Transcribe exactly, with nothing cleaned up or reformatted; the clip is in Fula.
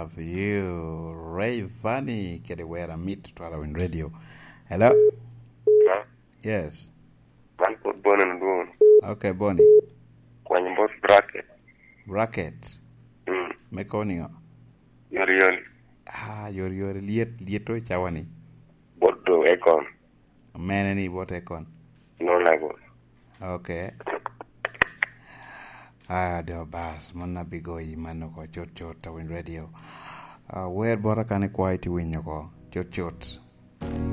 have you. Ray Vani Kedewera meet to in radio. Hello? Hello? Yes. Man put Bonnie and Boone. Okay, Bonnie. When you bought bracket. Bracket. Hmm. Mekonio. Yori yori. Ah, yori yori liet lieto chawani. Bodo Econ. Manani what Econ? No lago. Okay. Ah, the bas mona bigo imano ko chot chot to in radio. Uh, where bora kane quiet win ko chot chot.